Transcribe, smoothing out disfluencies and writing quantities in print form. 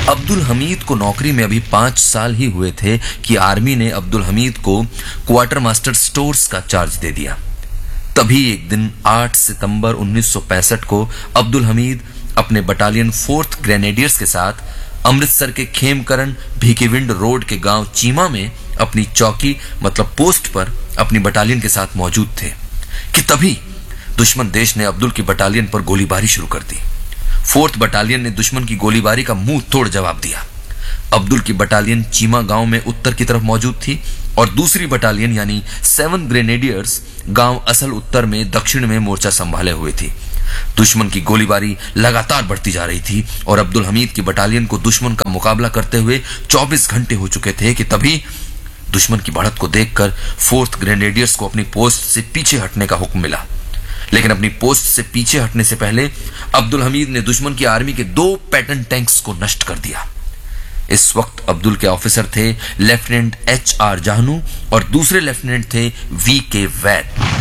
अब्दुल हमीद को नौकरी में अभी 5 साल ही हुए थे कि आर्मी ने अब्दुल हमीद को क्वार्टर मास्टर स्टोर्स का चार्ज दे दिया। तभी एक दिन 8 सितंबर 1965 को अब्दुल हमीद अपने बटालियन 4th ग्रेनेडियर्स के साथ अमृतसर के खेमकरन भिकीविंड रोड के गांव चीमा में अपनी चौकी मतलब पोस्ट पर अपनी बटालियन के साथ मौजूद थे कि तभी दुश्मन देश ने अब्दुल की बटालियन पर गोलीबारी शुरू कर दी। 4th बटालियन ने दुश्मन की गोलीबारी का मुंह तोड़ जवाब दिया। अब्दुल की बटालियन चीमा गांव में उत्तर की तरफ मौजूद थी और दूसरी बटालियन यानी 7th ग्रेनेडियर्स गांव असल उत्तर में दक्षिण में मोर्चा संभाले हुए थी। दुश्मन की गोलीबारी लगातार बढ़ती जा रही थी और अब्दुल हमीद की बटालियन को दुश्मन का मुकाबला करते हुए 24 घंटे हो चुके थे कि तभी दुश्मन की बढ़त को देखकर 4th ग्रेनेडियर्स को अपनी पोस्ट से पीछे हटने का हुक्म मिला। लेकिन अपनी पोस्ट से पीछे हटने से पहले अब्दुल हमीद ने दुश्मन की आर्मी के 2 पैटर्न टैंक्स को नष्ट कर दिया। इस वक्त अब्दुल के ऑफिसर थे लेफ्टिनेंट HR जाहनू और दूसरे लेफ्टिनेंट थे VK वैद।